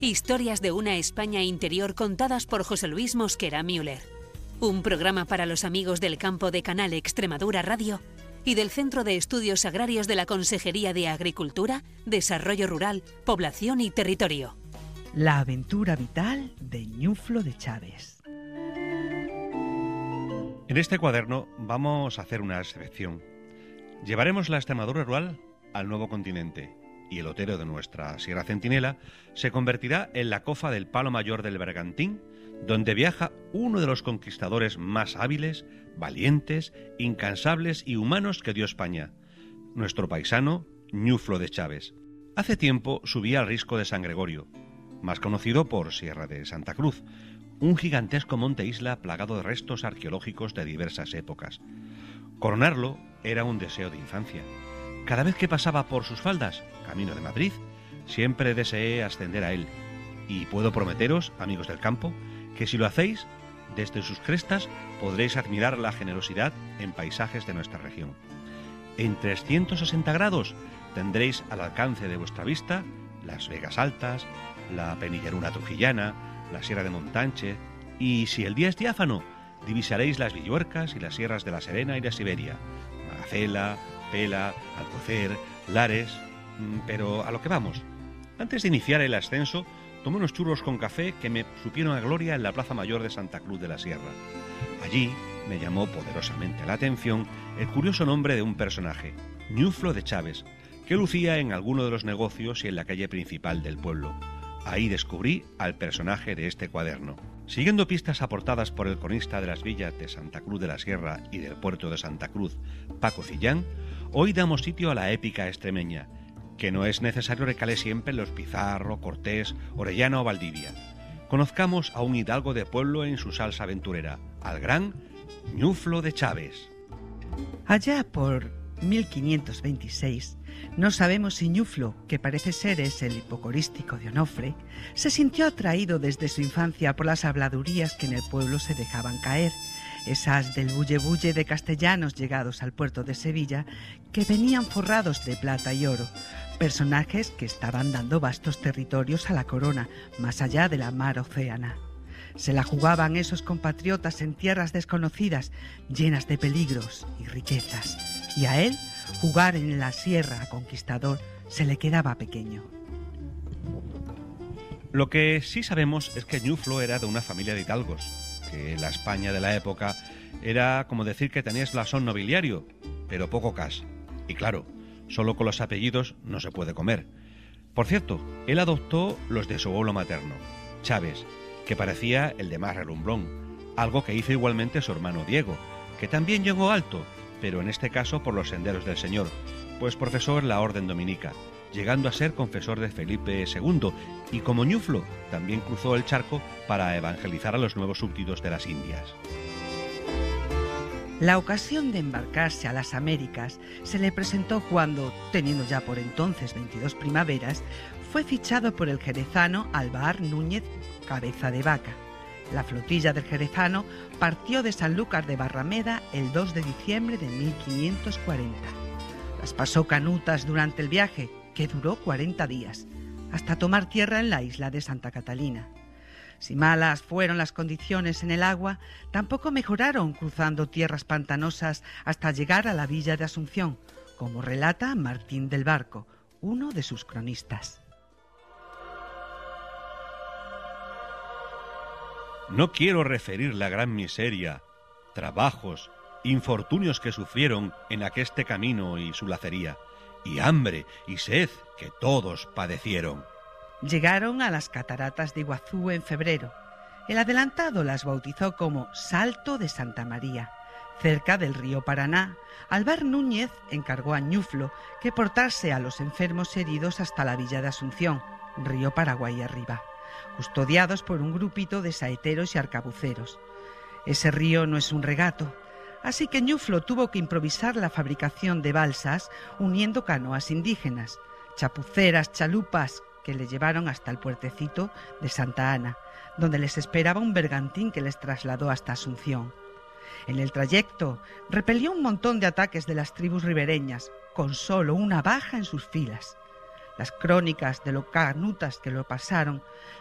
Historias de una España interior contadas por José Luis Mosquera Müller. Un programa para los amigos del campo de Canal Extremadura Radio y del Centro de Estudios Agrarios de la Consejería de Agricultura, Desarrollo Rural, Población y Territorio. La aventura vital de Ñuflo de Chaves. En este cuaderno vamos a hacer una selección. Llevaremos la Extremadura rural al nuevo continente y el Otero de nuestra Sierra Centinela se convertirá en la cofa del Palo Mayor del Bergantín, donde viaja uno de los conquistadores más hábiles, valientes, incansables y humanos que dio España, nuestro paisano Ñuflo de Chaves. Hace tiempo subía al risco de San Gregorio, más conocido por Sierra de Santa Cruz, un gigantesco monte isla plagado de restos arqueológicos de diversas épocas. Coronarlo era un deseo de infancia. Cada vez que pasaba por sus faldas, camino de Madrid, siempre deseé ascender a él. Y puedo prometeros, amigos del campo, que si lo hacéis, desde sus crestas podréis admirar la generosidad en paisajes de nuestra región. En 360 grados tendréis al alcance de vuestra vista las Vegas Altas, la Penilleruna Trujillana, la Sierra de Montánchez, y si el día es diáfano, divisaréis las Villuercas y las sierras de la Serena y la Siberia, Magacela, Pela, Alcocer, Lares. Pero a lo que vamos. Antes de iniciar el ascenso, tomé unos churros con café que me supieron a gloria en la Plaza Mayor de Santa Cruz de la Sierra. Allí me llamó poderosamente la atención el curioso nombre de un personaje, Ñuflo de Chaves, que lucía en alguno de los negocios y en la calle principal del pueblo. Ahí descubrí al personaje de este cuaderno. Siguiendo pistas aportadas por el cronista de las villas de Santa Cruz de la Sierra y del puerto de Santa Cruz, Paco Cillán, hoy damos sitio a la épica extremeña, que no es necesario recaler siempre en los Pizarro, Cortés, Orellana o Valdivia. Conozcamos a un hidalgo de pueblo en su salsa aventurera, al gran Ñuflo de Chaves. Allá por 1526, no sabemos si Ñuflo, que parece ser es el hipocorístico de Onofre, se sintió atraído desde su infancia por las habladurías que en el pueblo se dejaban caer, esas del bulle-bulle de castellanos llegados al puerto de Sevilla que venían forrados de plata y oro, personajes que estaban dando vastos territorios a la corona, más allá de la mar océana. Se la jugaban esos compatriotas en tierras desconocidas, llenas de peligros y riquezas, y a él, jugar en la sierra conquistador se le quedaba pequeño. Lo que sí sabemos es que Ñuflo era de una familia de hidalgos, que la España de la época era como decir que tenías blasón nobiliario, pero poco cash. Y claro, solo con los apellidos no se puede comer. Por cierto, él adoptó los de su abuelo materno, Chaves, que parecía el de más relumbrón, algo que hizo igualmente su hermano Diego, que también llegó alto, pero en este caso por los senderos del Señor, pues profesó en la orden dominica, llegando a ser confesor de Felipe II, y como Ñuflo también cruzó el charco para evangelizar a los nuevos súbditos de las Indias. La ocasión de embarcarse a las Américas se le presentó cuando, teniendo ya por entonces 22 primaveras, fue fichado por el jerezano Alvar Núñez Cabeza de Vaca. La flotilla del jerezano partió de Sanlúcar de Barrameda el 2 de diciembre de 1540. Las pasó canutas durante el viaje, que duró 40 días, hasta tomar tierra en la isla de Santa Catalina. Si malas fueron las condiciones en el agua, tampoco mejoraron cruzando tierras pantanosas hasta llegar a la villa de Asunción, como relata Martín del Barco, uno de sus cronistas. No quiero referir la gran miseria, trabajos, infortunios que sufrieron en aqueste camino y su lacería, y hambre y sed que todos padecieron. Llegaron a las cataratas de Iguazú en febrero. El adelantado las bautizó como Salto de Santa María. Cerca del río Paraná, Alvar Núñez encargó a Ñuflo que portase a los enfermos heridos hasta la villa de Asunción, río Paraguay arriba, custodiados por un grupito de saeteros y arcabuceros. Ese río no es un regato, así que Ñuflo tuvo que improvisar la fabricación de balsas uniendo canoas indígenas, chapuceras, chalupas, que le llevaron hasta el puertecito de Santa Ana, donde les esperaba un bergantín que les trasladó hasta Asunción. En el trayecto repelió un montón de ataques de las tribus ribereñas, con solo una baja en sus filas. las crónicas de lo canutas que lo pasaron,